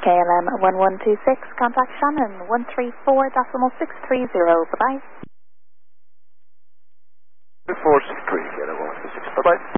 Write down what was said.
KLM 1126, contact Shannon 134.630. Bye-bye. 2463, KLM 1126. Bye-bye.